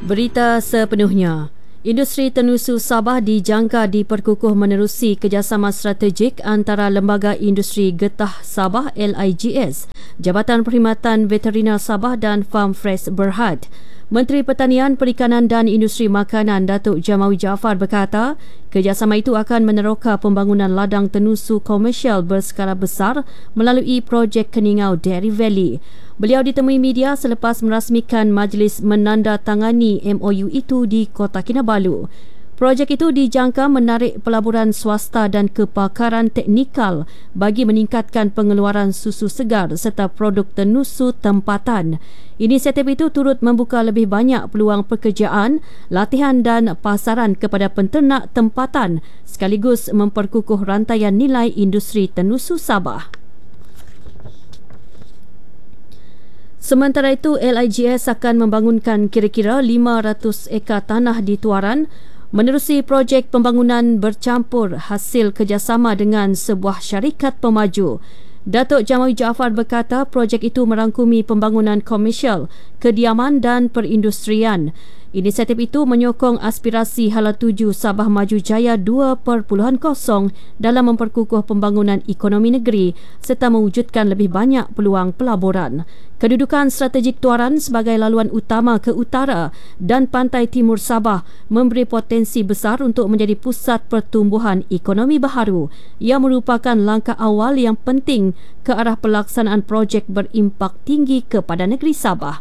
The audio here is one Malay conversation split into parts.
Berita sepenuhnya. Industri tenusu Sabah dijangka diperkukuh menerusi kerjasama strategik antara Lembaga Industri Getah Sabah LIGS, Jabatan Perkhidmatan Veteriner Sabah dan Farm Fresh Berhad. Menteri Pertanian, Perikanan dan Industri Makanan Datuk Jamawi Jaafar berkata, kerjasama itu akan meneroka pembangunan ladang tenusu komersial berskala besar melalui projek Keningau Dairy Valley. Beliau ditemui media selepas merasmikan majlis menandatangani MOU itu di Kota Kinabalu. Projek itu dijangka menarik pelaburan swasta dan kepakaran teknikal bagi meningkatkan pengeluaran susu segar serta produk tenusu tempatan. Inisiatif itu turut membuka lebih banyak peluang pekerjaan, latihan dan pasaran kepada penternak tempatan sekaligus memperkukuh rantaian nilai industri tenusu Sabah. Sementara itu, LIGS akan membangunkan kira-kira 500 ekar tanah di Tuaran menerusi projek pembangunan bercampur hasil kerjasama dengan sebuah syarikat pemaju. Datuk Jamawi Jaafar berkata projek itu merangkumi pembangunan komersial, kediaman dan perindustrian. Inisiatif itu menyokong aspirasi Hala Tuju Sabah Maju Jaya 2.0 dalam memperkukuh pembangunan ekonomi negeri serta mewujudkan lebih banyak peluang pelaburan. Kedudukan strategik Tuaran sebagai laluan utama ke utara dan pantai timur Sabah memberi potensi besar untuk menjadi pusat pertumbuhan ekonomi baharu yang merupakan langkah awal yang penting ke arah pelaksanaan projek berimpak tinggi kepada negeri Sabah.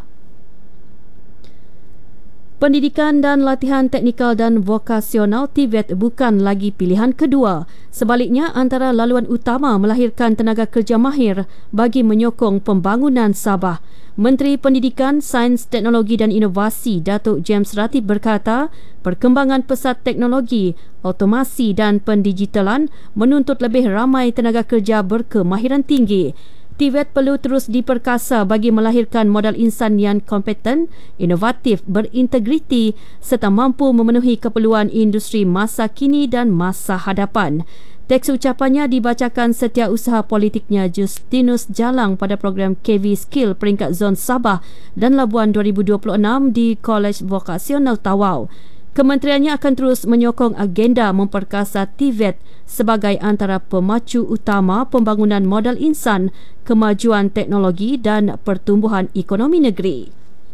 Pendidikan dan latihan teknikal dan vokasional TVET bukan lagi pilihan kedua. Sebaliknya, antara laluan utama melahirkan tenaga kerja mahir bagi menyokong pembangunan Sabah. Menteri Pendidikan, Sains, Teknologi dan Inovasi Datuk James Ratib berkata, perkembangan pesat teknologi, automasi dan pendigitalan menuntut lebih ramai tenaga kerja berkemahiran tinggi. TVET perlu terus diperkasa bagi melahirkan modal insan yang kompeten, inovatif, berintegriti serta mampu memenuhi keperluan industri masa kini dan masa hadapan. Teks ucapannya dibacakan setiausaha politiknya Justinus Jalang pada program KV Skill peringkat Zon Sabah dan Labuan 2026 di Kolej Vokasional Tawau. Kementeriannya akan terus menyokong agenda memperkasa TVET sebagai antara pemacu utama pembangunan modal insan, kemajuan teknologi dan pertumbuhan ekonomi negeri.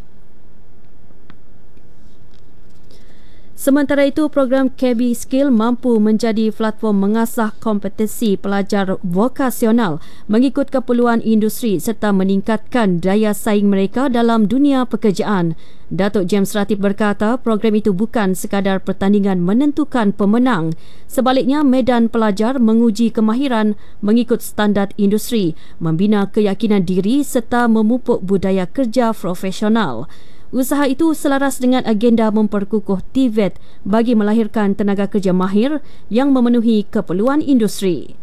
Sementara itu, program KB Skill mampu menjadi platform mengasah kompetensi pelajar vokasional mengikut keperluan industri serta meningkatkan daya saing mereka dalam dunia pekerjaan. Datuk James Ratib berkata program itu bukan sekadar pertandingan menentukan pemenang. Sebaliknya, medan pelajar menguji kemahiran mengikut standard industri, membina keyakinan diri serta memupuk budaya kerja profesional. Usaha itu selaras dengan agenda memperkukuh TVET bagi melahirkan tenaga kerja mahir yang memenuhi keperluan industri.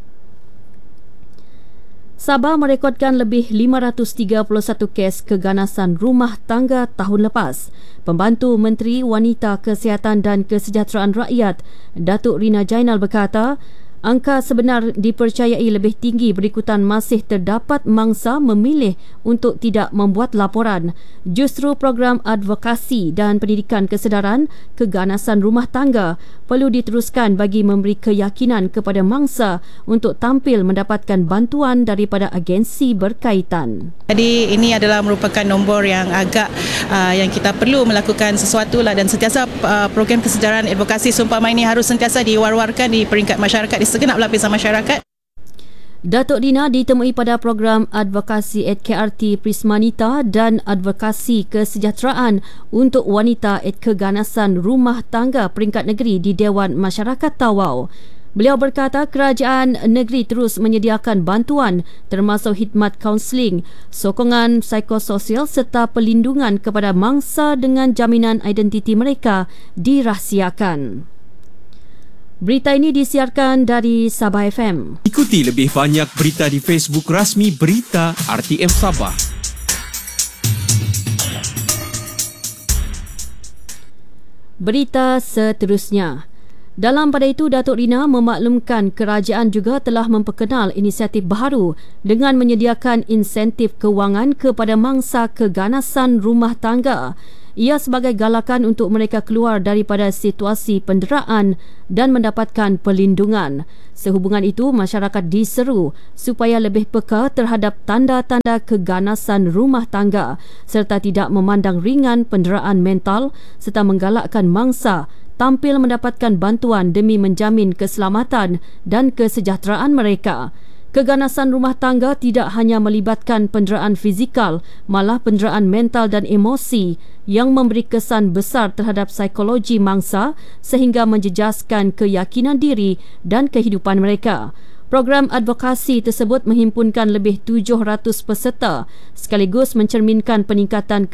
Sabah merekodkan lebih 531 kes keganasan rumah tangga tahun lepas. Pembantu Menteri Wanita, Kesihatan dan Kesejahteraan Rakyat, Datuk Rina Jainal berkata, angka sebenar dipercayai lebih tinggi berikutan masih terdapat mangsa memilih untuk tidak membuat laporan. Justru program advokasi dan pendidikan kesedaran keganasan rumah tangga perlu diteruskan bagi memberi keyakinan kepada mangsa untuk tampil mendapatkan bantuan daripada agensi berkaitan. Jadi ini adalah merupakan nombor yang agak yang kita perlu melakukan sesuatu lah, dan sentiasa program kesedaran advokasi seumpama ini harus sentiasa diwar-warkan di peringkat masyarakat, di segenap lapisan masyarakat. Datuk Dina ditemui pada program advokasi KRT Prismanita dan advokasi kesejahteraan untuk wanita keganasan rumah tangga peringkat negeri di Dewan Masyarakat Tawau. Beliau berkata kerajaan negeri terus menyediakan bantuan termasuk khidmat kaunseling, sokongan psikososial serta perlindungan kepada mangsa dengan jaminan identiti mereka dirahsiakan. Berita ini disiarkan dari Sabah FM. Ikuti lebih banyak berita di Facebook rasmi Berita RTM Sabah. Berita seterusnya. Dalam pada itu, Datuk Rina memaklumkan kerajaan juga telah memperkenal inisiatif baharu dengan menyediakan insentif kewangan kepada mangsa keganasan rumah tangga. Ia sebagai galakan untuk mereka keluar daripada situasi penderaan dan mendapatkan perlindungan. Sehubungan itu, masyarakat diseru supaya lebih peka terhadap tanda-tanda keganasan rumah tangga serta tidak memandang ringan penderaan mental serta menggalakkan mangsa tampil mendapatkan bantuan demi menjamin keselamatan dan kesejahteraan mereka. Keganasan rumah tangga tidak hanya melibatkan penderaan fizikal, malah penderaan mental dan emosi yang memberi kesan besar terhadap psikologi mangsa sehingga menjejaskan keyakinan diri dan kehidupan mereka. Program advokasi tersebut menghimpunkan lebih 700 peserta sekaligus mencerminkan peningkatan